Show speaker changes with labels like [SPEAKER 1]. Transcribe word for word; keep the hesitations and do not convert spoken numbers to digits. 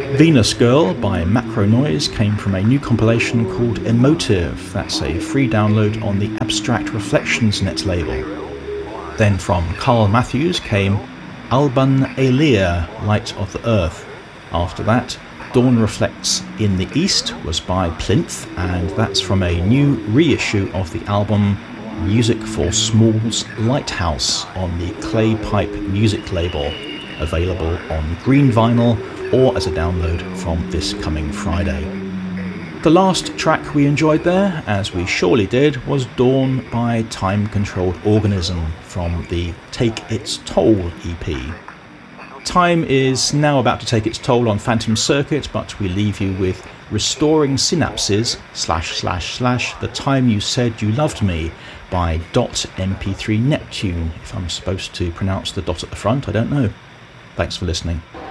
[SPEAKER 1] Venus Girl by Macro Noise came from a new compilation called Emotive. That's a free download on the Abstract Reflections Net label. Then from Carl Matthews came Alban Elia, Light of the Earth. After that, Dawn Reflects in the East was by Plinth, and that's from a new reissue of the album Music for Small's Lighthouse on the Clay Pipe Music label, available on green vinyl or as a download from this coming Friday. The last track we enjoyed there, as we surely did, was Dawn by Time Controlled Organism from the Take Its Toll E P. Time is now about to take its toll on Phantom Circuit, but we leave you with Restoring Synapses slash slash slash The Time You Said You Loved Me by Dot M P three Neptune. If I'm supposed to pronounce the dot at the front, I don't know. Thanks for listening.